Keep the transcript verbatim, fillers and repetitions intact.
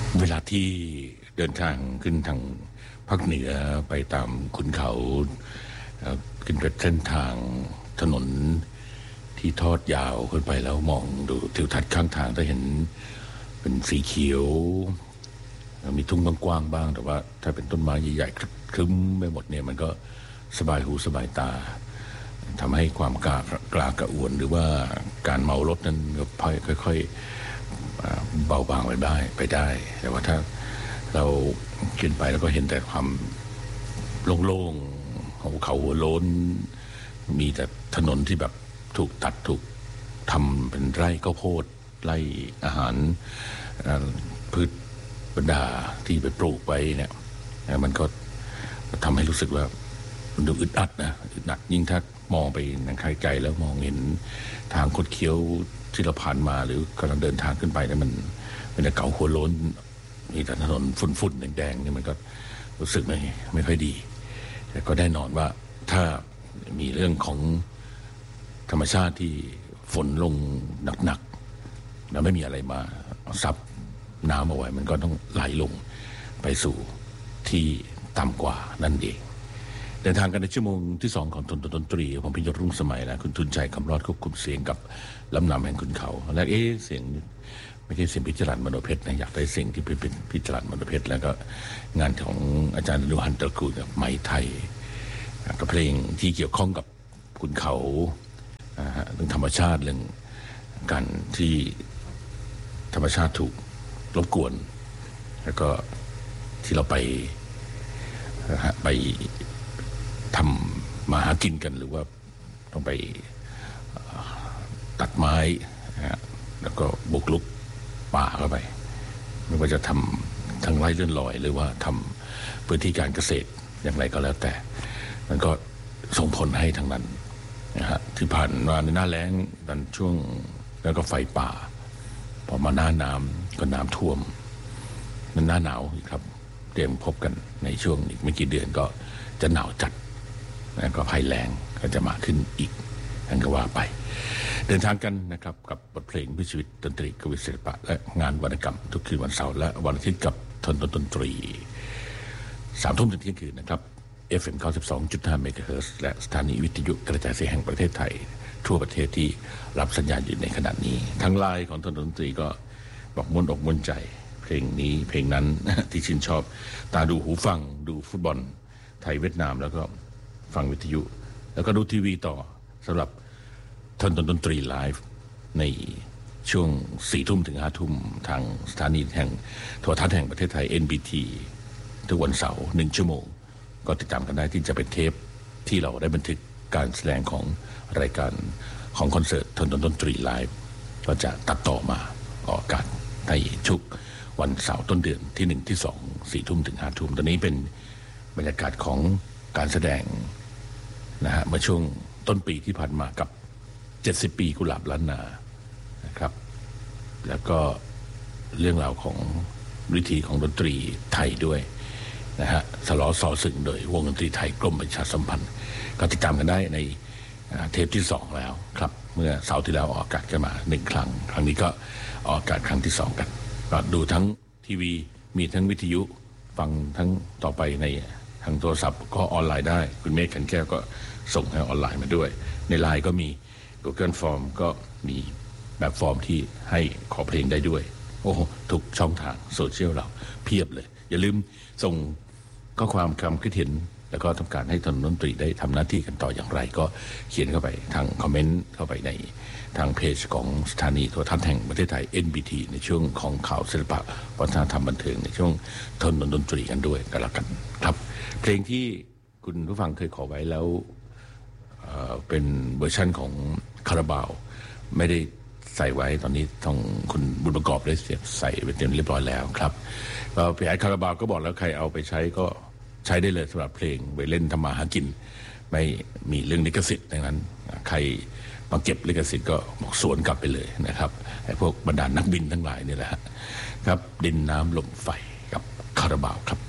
เวลาที่เดินทางขึ้นทางภาคเหนือไปตามขุนเขาขึ้นไปเส้นทางถนนที่ทอดยาวขึ้นไปแล้วมองดูทิวทัศน์ข้างทางจะเห็นเป็นสีเขียวมีทุ่งกว้างๆบ้างแต่ว่าถ้าเป็นต้นไม้ใหญ่ๆครึ้มไปหมดเนี่ยมันก็สบายหูสบายตาทำให้ความกล้ากล้ากระอ่วนหรือว่าการเมารถนั้นก็ค่อยๆเบาบางไปได้ไปได้แต่ว่าถ้าเราขึ้นไปแล้วก็เห็นแต่ความโล่งๆของเขาหัวโล้นมีแต่ถนนที่แบบถูกตัดถูกทำเป็นไร่ข้าวโพดไร่อาหารพืชบรรดาที่ไปปลูกไว้เนี่ยมันก็ทำให้รู้สึกว่ามันดูอึดอัดนะอึดอัดยิ่งถ้ามองไปทางไกลๆแล้วมองเห็นทางคดเคี้ยวที่เราผ่านมาหรือกำลังเดินทางขึ้นไปเนี่ยมันเป็นเก่าหัวโล้นมีแต่ถนนฝุ่นๆแดงๆนี่มันก็รู้สึกไม่ไม่ค่อยดีแต่ก็แน่นอนว่าถ้ามีเรื่องของธรรมชาติที่ฝนลงหนักๆแล้วไม่มีอะไรมาซับน้ำเอาไว้มันก็ต้องไหลลงไปสู่ที่ต่ำกว่านั่นเองเดินทางกันในชั่วโมงที่สองของดนตรีผมพิยศรุ่งสมัยและคุณทุนชัยคำรอดควบคุมเสียงกับลำนำแห่งขุนเขาและเอ๊ะเสียงไม่ใช่เสียงพิจารณามโนเพชรนะอยากได้เสียงที่เป็นพิจารณามโนเพชรแล้วก็งานของอาจารย์นุหันตระกูลกับไม้ไทยกับเพลงที่เกี่ยวข้องกับขุนเขาเรื่องธรรมชาติเรื่องการที่ธรรมชาติถูกรบกวนแล้วก็ที่เราไปไปทำมาหากินกันหรือว่าต้องไปตัดไม้แล้วก็บุกลุกป่าเข้าไปไม่ว่าจะทำทางไร่เลื่อนลอยหรือว่าทำพื้นที่การเกษตรอย่างไรก็แล้วแต่มันก็ส่งผลให้ทั้งนั้นนะฮะที่ผ่านมาในหน้าแล้งตอนช่วงแล้วก็ไฟป่าพอมาหน้าน้ำก็น้ำท่วมมันหน้าหนาวครับเตรียมพบกันในช่วงอีกไม่กี่เดือนก็จะหนาวจัดแล้วก็ภัยแล้งก็จะมาขึ้นอีกนั่นก็ว่าไปเดินทางกันนะครับกับบทเพลงพิชีวิตดนตรีกวีศิลปะและงานวรรณกรรมทุกคืนวันเสาร์และวันอาทิตย์กับทนดนตรีสามทุ่มถึงเที่ยงคืนนะครับ เอฟ เอ็ม เก้าสิบสองจุดห้า เมกะเฮิรตซ์และสถานีวิทยุกระจายเสียงแห่งประเทศไทยทั่วประเทศที่รับสัญญาณอยู่ในขณะนี้ทางไลน์ของทนดนตรีก็บอกมวนอกมวนใจเพลงนี้เพลงนั้นที่ชื่นชอบตาดูหูฟังดูฟุตบอลไทยเวียดนามแล้วก็ฟังวิทยุแล้วก็ดูทีวีต่อสำหรับทนดนตรีไลฟ์ในช่วงสี่ทุ่มถึงห้าทุ่มทางสถานีแห่งโทรทัศน์แห่งประเทศไทย เอ็น บี ที ทุกวันเสาร์หนึ่งชั่วโมงก็ติดตามกันได้ที่จะเป็นเทปที่เราได้บันทึกการแสดงของรายการของคอนเสิร์ตทนดนตรีไลฟ์ก็จะตัดต่อมาออกอากาศในชุกวันเสาร์ต้นเดือนที่หนึ่งที่สองสี่ทุ่มถึงห้าทุ่มตอนนี้เป็นบรรยากาศของการแสดงนะฮะเมื่อช่วงต้นปีที่ผ่านมากับเจ็ดสิบปีกุหลาบล้านนานะครับแล้วก็เรื่องราวของวิธีของดนตรีไทยด้วยนะฮะสลอซอสึงโดยวงดนตรีไทยกรมประชาสัมพันธ์ก็ติดตามกันได้ในเทปที่สองแล้วครับเมื่อเสาร์ที่แล้วออกอากาศกันมาหนึ่งครั้งครั้งนี้ก็ออกอากาศครั้งที่สองกันก็ดูทั้งทีวีมีทั้งวิทยุฟังทั้งต่อไปในทางโทรศัพท์ก็ออนไลน์ได้คุณเมฆขันแก้วก็ส่งให้ออนไลน์มาด้วยในไลน์ก็มี Google Form ก็มีแบบฟอร์มที่ให้ขอเพลงได้ด้วยโอ้ทุกช่องทางโซเชียลเราเพียบเลยอย่าลืมส่งข้อความคำคิดเห็นแล้วก็ทำการให้ทนดนตรีได้ทำหน้าที่กันต่ออย่างไรก็เขียนเข้าไปทางคอมเมนต์เข้าไปในทางเพจของสถานีโทรทัศน์แห่งประเทศไทย เอ็น บี ที ในช่วงของข่าวศิลปะวัฒนธรรมบันเทิงในช่วงทนดนตรีกันด้วยกันละกันครับเพลงที่คุณผู้ฟังเคยขอไว้แล้ว เอ่อ เป็นเวอร์ชั่นของคาราบาวไม่ได้ใส่ไว้ตอนนี้ต้องคุณบุญประกอบได้เสียบใส่ไปเต็มเรียบร้อยแล้วครับก็พี่ไอ้คาราบาวก็บอกแล้วใครเอาไปใช้ก็ใช้ได้เลยสำหรับเพลงไปเล่นทำมาหากินไม่มีเรื่องลิขสิทธิ์ดังนั้นใครมาเก็บลิขสิทธิ์ก็บอกสวนกลับไปเลยนะครับไอ้พวกบรรดานักบินทั้งหลายนี่แหละครับดินน้ำลมไฟกับคาราบาวครับ